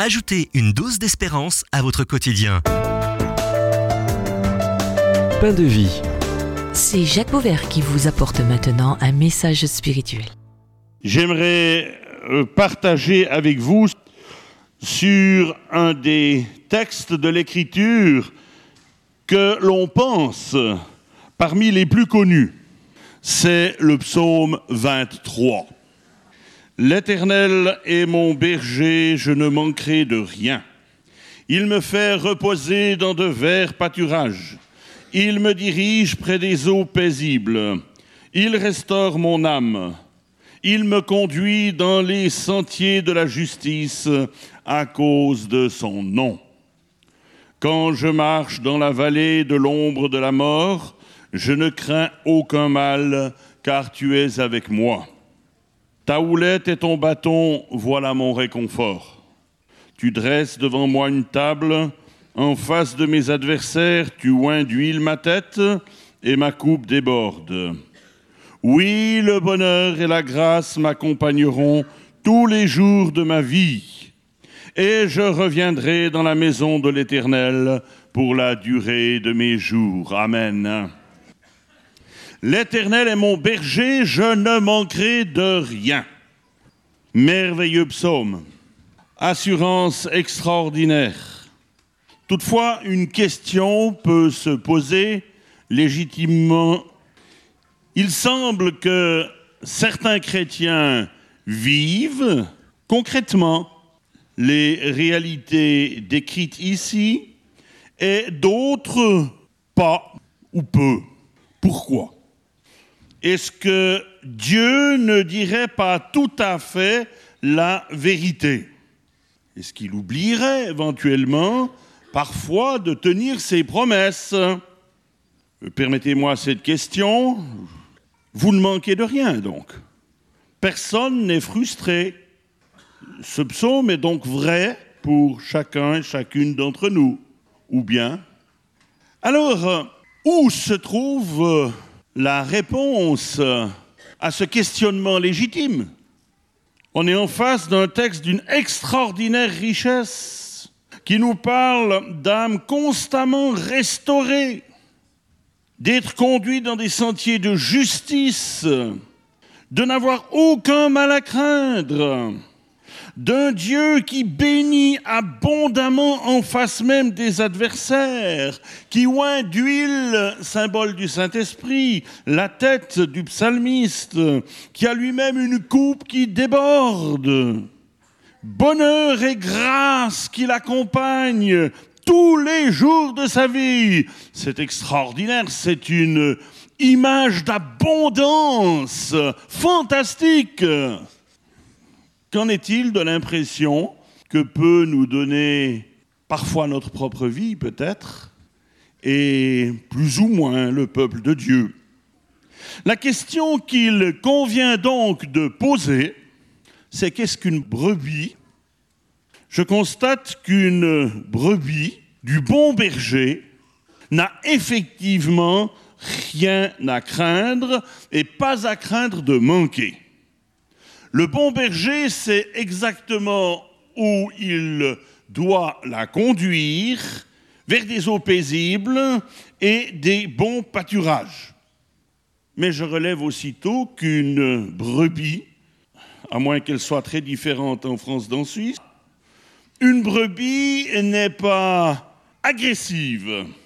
Ajoutez une dose d'espérance à votre quotidien. Pain de vie. C'est Jacques Beauvert qui vous apporte maintenant un message spirituel. J'aimerais partager avec vous sur un des textes de l'Écriture que l'on pense parmi les plus connus. C'est le psaume 23. L'Éternel est mon berger, je ne manquerai de rien. Il me fait reposer dans de verts pâturages. Il me dirige près des eaux paisibles. Il restaure mon âme. Il me conduit dans les sentiers de la justice à cause de son nom. Quand je marche dans la vallée de l'ombre de la mort, je ne crains aucun mal, car tu es avec moi. Ta houlette et ton bâton, voilà mon réconfort. Tu dresses devant moi une table, en face de mes adversaires, tu oins d'huile ma tête et ma coupe déborde. Oui, le bonheur et la grâce m'accompagneront tous les jours de ma vie, et je reviendrai dans la maison de l'Éternel pour la durée de mes jours. Amen. L'Éternel est mon berger, je ne manquerai de rien. Merveilleux psaume, assurance extraordinaire. Toutefois, une question peut se poser légitimement. Il semble que certains chrétiens vivent concrètement les réalités décrites ici et d'autres pas ou peu. Pourquoi ? Est-ce que Dieu ne dirait pas tout à fait la vérité ? Est-ce qu'il oublierait éventuellement parfois de tenir ses promesses ? Permettez-moi cette question. Vous ne manquez de rien donc. Personne n'est frustré. Ce psaume est donc vrai pour chacun et chacune d'entre nous. Ou bien ? Alors, où se trouve la réponse à ce questionnement légitime? On est en face d'un texte d'une extraordinaire richesse qui nous parle d'âmes constamment restaurées, d'être conduits dans des sentiers de justice, de n'avoir aucun mal à craindre, d'un Dieu qui bénit abondamment en face même des adversaires, qui oint d'huile, symbole du Saint-Esprit, la tête du psalmiste, qui a lui-même une coupe qui déborde. Bonheur et grâce qui l'accompagnent tous les jours de sa vie. C'est extraordinaire, c'est une image d'abondance fantastique. Qu'en est-il de l'impression que peut nous donner parfois notre propre vie peut-être, et plus ou moins le peuple de Dieu ? La question qu'il convient donc de poser, c'est qu'est-ce qu'une brebis ? Je constate qu'une brebis du bon berger n'a effectivement rien à craindre et pas à craindre de manquer. Le bon berger sait exactement où il doit la conduire, vers des eaux paisibles et des bons pâturages. Mais je relève aussitôt qu'une brebis, à moins qu'elle soit très différente en France d'en Suisse, une brebis n'est pas agressive.